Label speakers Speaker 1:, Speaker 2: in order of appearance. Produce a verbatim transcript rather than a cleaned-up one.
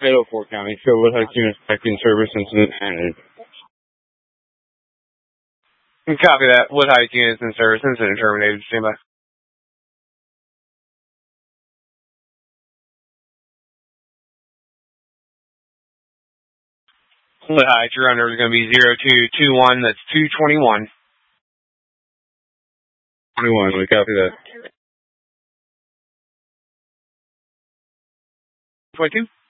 Speaker 1: Middle Fork County, so what has unit expecting service incident ended? Copy that. What height units in service incident terminated? Stand by. What height your under is going to be zero two two one. That's two twenty-one. twenty-one. We copy that. twenty-two.